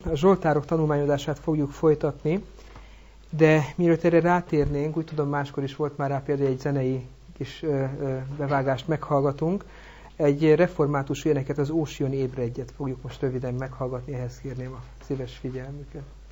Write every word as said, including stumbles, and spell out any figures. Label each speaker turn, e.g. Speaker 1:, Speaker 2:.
Speaker 1: A Zsoltárok tanulmányozását fogjuk folytatni, de mielőtt erre rátérnénk, úgy tudom, máskor is volt már rá például egy zenei kis bevágást meghallgatunk. Egy református éneket, az Ósion ébredjet fogjuk most röviden meghallgatni, ehhez kérném a szíves figyelmüket.